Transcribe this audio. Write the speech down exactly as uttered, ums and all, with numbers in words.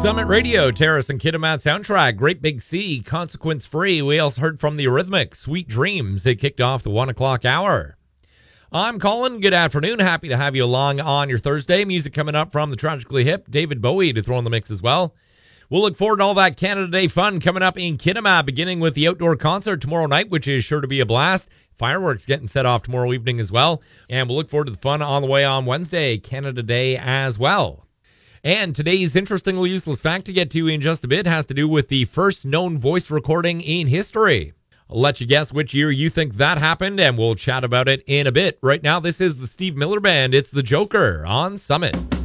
Summit Radio, Terrace and Kitimat soundtrack, Great Big Sea, Consequence Free. We also heard from the Eurythmics, Sweet Dreams. It kicked off the one o'clock hour. I'm Colin. Good afternoon. Happy to have you along on your Thursday. Music coming up from the Tragically Hip, David Bowie to throw in the mix as well. We'll look forward to all that Canada Day fun coming up in Kitimat, beginning with the outdoor concert tomorrow night, which is sure to be a blast. Fireworks getting set off tomorrow evening as well. And we'll look forward to the fun on the way on Wednesday, Canada Day as well. And today's interestingly useless fact to get to in just a bit has to do with the first known voice recording in history. I'll let you guess which year you think that happened, and we'll chat about it in a bit. Right now, this is the Steve Miller Band. It's the Joker on Summit.